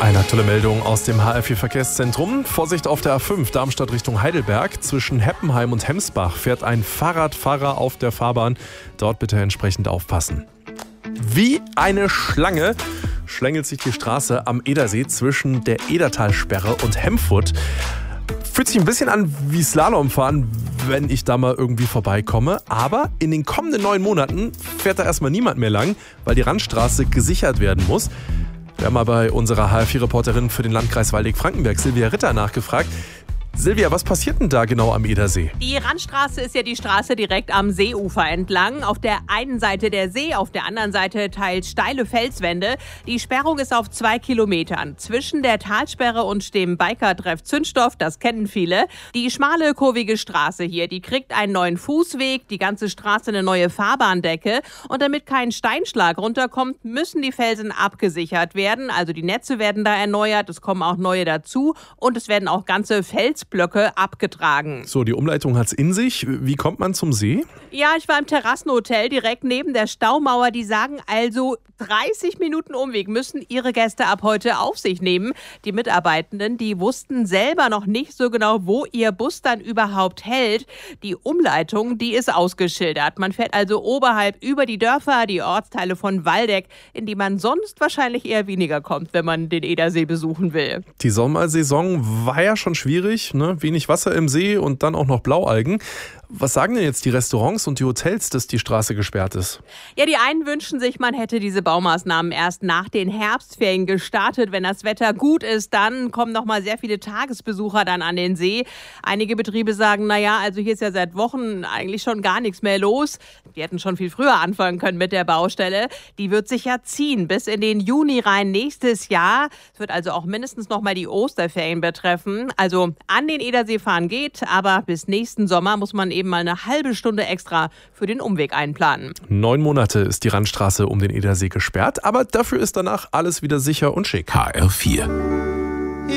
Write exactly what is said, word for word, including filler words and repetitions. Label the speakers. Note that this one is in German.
Speaker 1: Eine aktuelle Meldung aus dem H R vier Verkehrszentrum. Vorsicht auf der A fünf, Darmstadt Richtung Heidelberg. Zwischen Heppenheim und Hemsbach fährt ein Fahrradfahrer auf der Fahrbahn. Dort bitte entsprechend aufpassen. Wie eine Schlange schlängelt sich die Straße am Edersee zwischen der Edertalsperre und Hemfurt. Fühlt sich ein bisschen an wie Slalomfahren, wenn ich da mal irgendwie vorbeikomme. Aber in den kommenden neun Monaten fährt da erstmal niemand mehr lang, weil die Randstraße gesichert werden muss. Wir haben mal bei unserer H R vier Reporterin für den Landkreis Waldeck-Frankenberg, Silvia Ritter, nachgefragt. Silvia, was passiert denn da genau am Edersee?
Speaker 2: Die Randstraße ist ja die Straße direkt am Seeufer entlang. Auf der einen Seite der See, auf der anderen Seite teils steile Felswände. Die Sperrung ist auf zwei Kilometern. Zwischen der Talsperre und dem Biker-Treff Zündstoff, das kennen viele. Die schmale, kurvige Straße hier, die kriegt einen neuen Fußweg, die ganze Straße eine neue Fahrbahndecke. Und damit kein Steinschlag runterkommt, müssen die Felsen abgesichert werden. Also die Netze werden da erneuert, es kommen auch neue dazu und es werden auch ganze Fels Blöcke abgetragen.
Speaker 1: So, die Umleitung hat's in sich. Wie kommt man zum See?
Speaker 2: Ja, ich war im Terrassenhotel direkt neben der Staumauer. Die sagen also, dreißig Minuten Umweg müssen ihre Gäste ab heute auf sich nehmen. Die Mitarbeitenden, die wussten selber noch nicht so genau, wo ihr Bus dann überhaupt hält. Die Umleitung, die ist ausgeschildert. Man fährt also oberhalb über die Dörfer, die Ortsteile von Waldeck, in die man sonst wahrscheinlich eher weniger kommt, wenn man den Edersee besuchen will.
Speaker 1: Die Sommersaison war ja schon schwierig. Ne? Wenig Wasser im See und dann auch noch Blaualgen. Was sagen denn jetzt die Restaurants und die Hotels, dass die Straße gesperrt ist?
Speaker 2: Ja, die einen wünschen sich, man hätte diese Baumaßnahmen erst nach den Herbstferien gestartet. Wenn das Wetter gut ist, dann kommen noch mal sehr viele Tagesbesucher dann an den See. Einige Betriebe sagen, naja, also hier ist ja seit Wochen eigentlich schon gar nichts mehr los. Die hätten schon viel früher anfangen können mit der Baustelle. Die wird sich ja ziehen bis in den Juni rein nächstes Jahr. Es wird also auch mindestens noch mal die Osterferien betreffen. Also an den Edersee fahren geht, aber bis nächsten Sommer muss man eben mal eine halbe Stunde extra für den Umweg einplanen.
Speaker 1: Neun Monate ist die Randstraße um den Edersee gesperrt, aber dafür ist danach alles wieder sicher und schick.
Speaker 3: H R vier